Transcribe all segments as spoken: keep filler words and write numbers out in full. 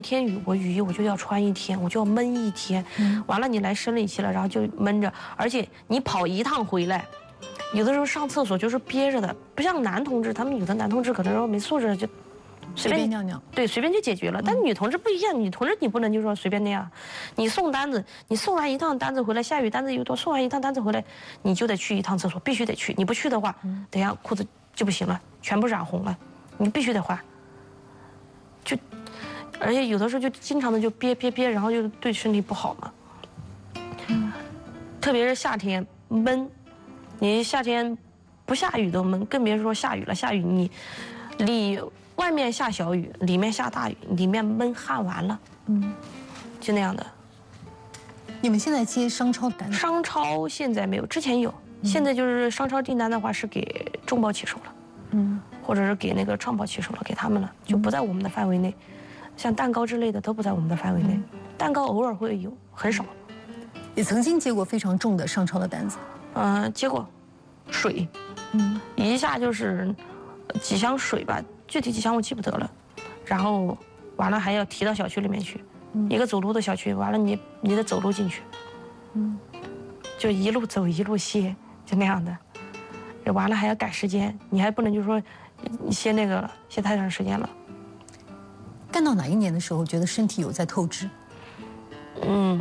天雨，我雨衣我就要穿一天，我就要闷一天。嗯、完了你来生理期了，然后就闷着，而且你跑一趟回来，有的时候上厕所就是憋着的，不像男同志，他们有的男同志可能说没素质就随便尿尿， 对，随便就解决了。但女同志不一样，女同志你不能就说随便那样，你送单子，你送完一趟单子回来，下雨单子又多，送完一趟单子回来，你就得去一趟厕所，必须得去，你不去的话，等下裤子就不行了，全部染红了，你必须得换。就。而且有的时候就经常的就憋憋憋，然后就对身体不好嘛。嗯，特别是夏天闷，你夏天不下雨都闷，更别说下雨了。下雨你里外面下小雨，里面下大雨，里面闷汗完了，嗯，就那样的。 你们现在接商超单？ 商超现在没有，之前有，现在就是商超订单的话是给中保骑手了，嗯，或者是给那个创保骑手了，给他们了，就不在我们的范围内。像蛋糕之类的都不在我们的范围内，嗯、蛋糕偶尔会有，很少。 也曾经接过非常重的商超的单子， 嗯、呃，接过，水，嗯，一下就是几箱水吧，具体几箱我记不得了。然后完了还要提到小区里面去，嗯、一个走路的小区，完了你你得走路进去，嗯，就一路走一路歇，就那样的。完了还要赶时间，你还不能就说你歇那个了，歇太长时间了。 干到哪一年的时候，觉得身体有在透支？ 嗯，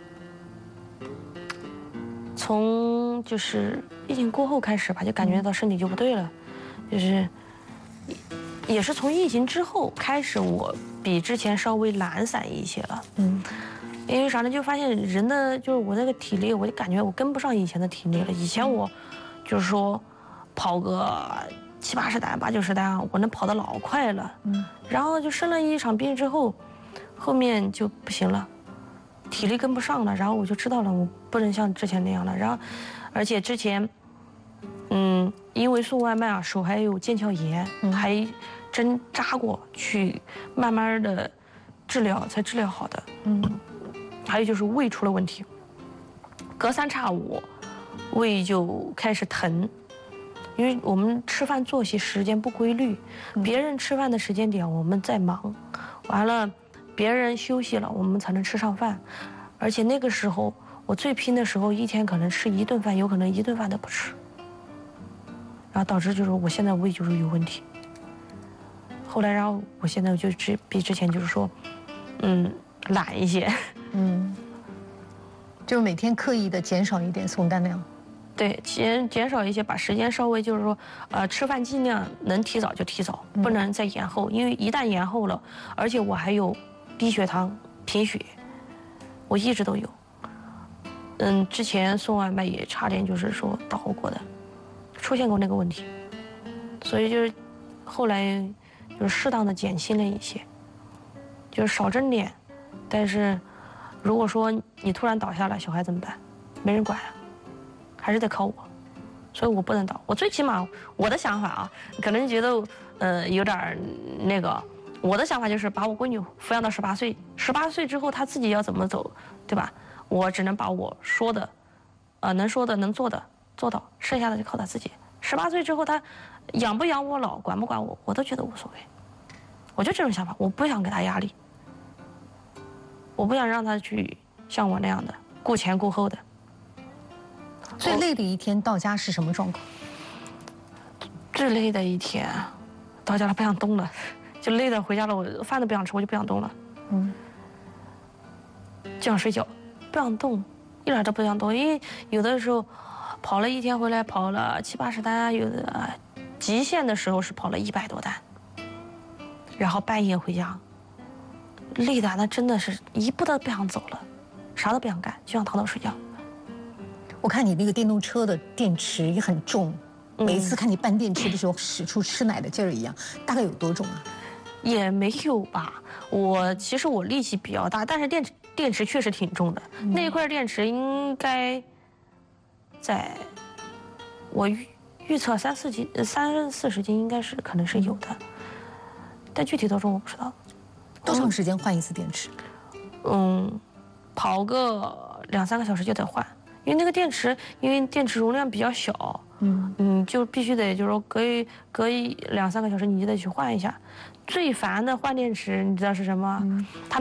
从就是疫情过后开始吧，就感觉到身体就不对了，就是也是从疫情之后开始，我比之前稍微懒散一些了。嗯，因为啥呢？就发现人的就是我那个体力，我就感觉我跟不上以前的体力了。以前我就是说跑个七八十单、八九十单，我能跑得老快了。嗯，然后就生了一场病之后，后面就不行了，体力跟不上了。然后我就知道了，我不能像之前那样了。然后，而且之前，嗯，因为送外卖啊，手还有腱鞘炎，嗯、还针扎过，去慢慢的治疗才治疗好的。嗯，还有就是胃出了问题，隔三差五，胃就开始疼。因为我们吃饭作息时间不规律，别人吃饭的时间点我们在忙，完了别人休息了我们才能吃上饭，而且那个时候我最拼的时候，一天可能吃一顿饭，有可能一顿饭都不吃，然后导致就是我现在胃就是有问题。后来然后我现在就之比之前就是说，嗯，懒一些，嗯， 就每天刻意的减少一点送单量。 对，减减少一些，把时间稍微就是说，呃，吃饭尽量能提早就提早，不能再延后，因为一旦延后了，而且我还有低血糖、贫血，我一直都有。嗯，之前送外卖也差点就是说倒过的，出现过那个问题，所以就是后来就是适当的减轻了一些，就是少蒸点，但是如果说你突然倒下了，小孩怎么办？没人管啊。还是得靠我，所以我不能倒。我最起码我的想法啊，可能觉得呃有点那个。我的想法就是把我闺女抚养到十八岁，十八岁之后她自己要怎么走，对吧？我只能把我说的，呃能说的能做的做到，剩下的就靠她自己。十八岁之后她养不养我老，管不管我，我都觉得无所谓。我就这种想法，我不想给她压力，我不想让她去像我那样的顾前顾后的。 最累的一天到家是什么状况？ 最累的一天，到家了不想动了，就累的回家了，我饭都不想吃，我就不想动了，嗯，就想睡觉，不想动，一点都不想动，因为有的时候跑了一天回来跑了七八十单，有的极限的时候是跑了一百多单，然后半夜回家，累的那真的是一步都不想走了，啥都不想干，就想躺倒睡觉。 我看你那个电动车的电池也很重，每一次看你搬电池的时候使出吃奶的劲儿一样，大概有多重啊？ 也没有吧，我其实我力气比较大，但是电池电池确实挺重的，嗯、那一块电池应该在我预预测三四斤、三四十斤应该是可能是有的，但具体多重我不知道。 多长时间换一次电池？ 嗯，跑个两三个小时就得换。因为那个电池，因为电池容量比较小，嗯嗯，就必须得就是说隔一隔一两三个小时你就得去换一下。最烦的换电池，你知道是什么？嗯、它